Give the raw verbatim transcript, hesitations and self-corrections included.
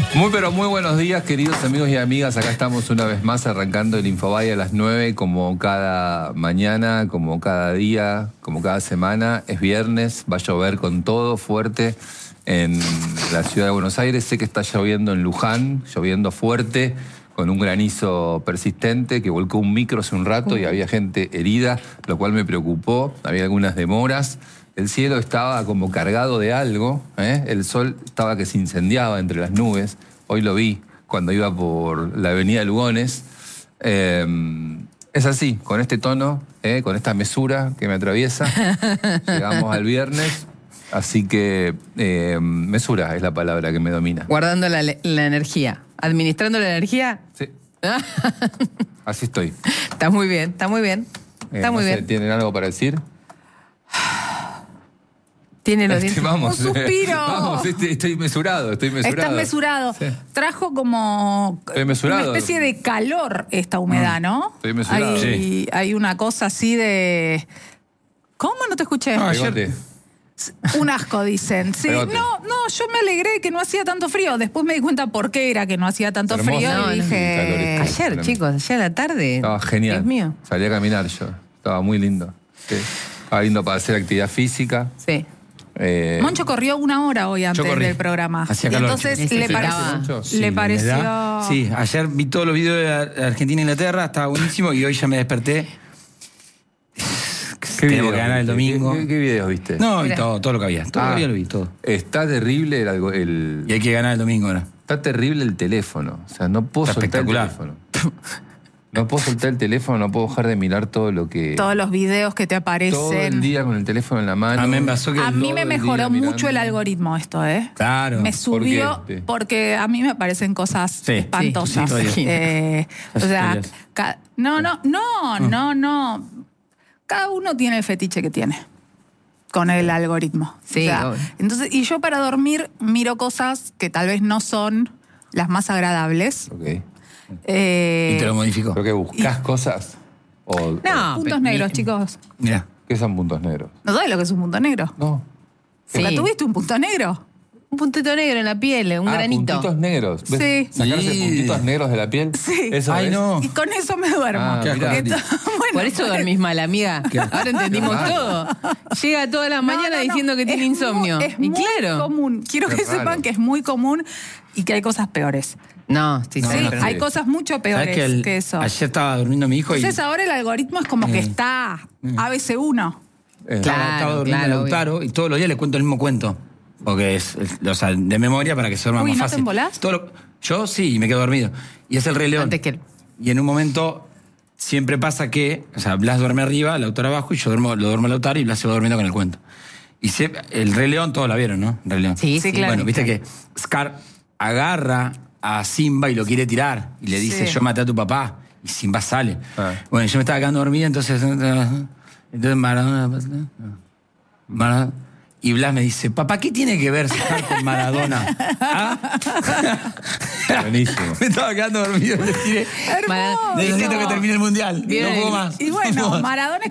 Muy pero muy buenos días, queridos amigos y amigas. Acá estamos una vez más arrancando el Infobae a las nueve, como cada mañana, como cada día, como cada semana. Es viernes, va a llover con todo fuerte en la ciudad de Buenos Aires. Sé que está lloviendo en Luján, lloviendo fuerte, con un granizo persistente que volcó un micro hace un rato y había gente herida, lo cual me preocupó. Había algunas demoras. El cielo estaba como cargado de algo, ¿eh? El sol estaba que se incendiaba entre las nubes. Hoy lo vi cuando iba por la avenida Lugones. Eh, es así, con este tono, ¿eh? Con esta mesura que me atraviesa. Llegamos al viernes, así que eh, mesura es la palabra que me domina. Guardando la, la energía, administrando la energía. Sí. Así estoy. Está muy bien, está muy bien. Está Eh, muy no sé, bien. ¿tienen algo para decir? Tiene los Este, dientes. vamos, Un suspiro. Vamos, estoy, estoy mesurado, estoy mesurado. Estás mesurado. Sí. Trajo como Estoy mesurado. una especie de calor esta humedad, ¿no? Estoy mesurado. Hay, Sí. hay una cosa así de... ¿Cómo? No te escuché. No, ayer... Un asco, dicen. Sí. Pegote. No, no, yo me alegré que no hacía tanto frío. Después me di cuenta por qué era que no hacía tanto Hermoso. frío No, y no, dije... el calor está. Ayer, Tremendo. chicos, ayer a la tarde. Estaba genial. Dios mío. Salí a caminar yo. Estaba muy lindo. Sí. Estaba lindo para hacer actividad física. Sí. Eh, Moncho corrió una hora hoy antes corrí. del programa. Hacía Y calor, entonces chicos. le, Necesitaba. pareció, Moncho? Sí, le ¿me pareció... da? Sí, ayer vi todos los videos de Argentina-Inglaterra, estaba buenísimo, y hoy ya me desperté. ¿Qué Tengo videos que ganar el viste? domingo. ¿Qué, qué, qué videos viste? No, vi Mira. todo, todo lo que había. Todo Ah. lo que había lo vi, todo. Está terrible el, algo- el- Y hay que ganar el domingo ahora. está terrible el teléfono. O sea, no puedo Está soltar el espectacular. teléfono. No puedo soltar el teléfono, no puedo dejar de mirar todo lo que... Todos los videos que te aparecen. todo el día con el teléfono en la mano. A mí me pasó que A mí todo me el mejoró día mucho el mirando. algoritmo esto, ¿eh? Claro. Me ¿Por subió qué? Sí. porque a mí me parecen cosas Sí, espantosas. sí, sí, Eh, o Las sea, historias. ca- no, no, no, no, no. Cada uno tiene el fetiche que tiene con el algoritmo. Sí, O sea, obvio. entonces, y yo para dormir miro cosas que tal vez no son las más agradables. Ok. Eh, Y te lo modificó. ¿Pero que buscas cosas? O, No. puntos pero- negros, chicos. Mira. ¿Qué son puntos negros? ¿No sabes lo que es un punto negro? No. Sí. ¿Nunca tuviste un punto negro? Un puntito negro en la piel, un ah, granito. puntitos negros. ¿Ves? Sí. Sacarse Sí. puntitos negros de la piel. Sí. Eso Ay, es. no. Y con eso me duermo. Ah, Qué mirá. Esto- bueno, Por eso dormís mal, amiga. Ahora entendimos Qué raro. todo. Llega toda la No, mañana no, no. diciendo que tiene Es insomnio. muy- es y muy claro. común. Quiero Qué que raro. sepan que es muy común y que hay cosas peores. No, sí, No, sí. Sí, pero- hay cosas mucho ¿Sabes peores que, el- que eso. ayer estaba durmiendo mi hijo y Entonces ahora el algoritmo es como que está A B C uno. Eh, estaba, Claro, estaba durmiendo claro, Lautaro y todos los días le cuento el mismo cuento. Porque es, es- o sea, de memoria para que se duerma Uy, más ¿no te fácil. embolás? Todo lo- yo sí, y me quedo dormido. Y es el Rey León. Antes que él. Y en un momento siempre pasa que, o sea, Blas duerme arriba, Lautaro abajo, y yo duermo, lo duermo Lautaro y Blas se va durmiendo con el cuento. Y se- el Rey León, todos la vieron, ¿no? Rey León. Sí, sí, claro. Bueno, viste que Scar agarra a Simba y lo quiere tirar. Y le dice, Sí. yo maté a tu papá. Y Simba sale. Ah. Bueno, yo me estaba quedando dormido, entonces... Entonces Maradona... Maradona y Blas me dice, papá, ¿qué tiene que ver Scar con Maradona? ¿Ah? Buenísimo. Me estaba quedando dormido. Le tiré, Mara- necesito que termine el mundial. Vieron No juego el- más. Y No juego bueno, más. Maradona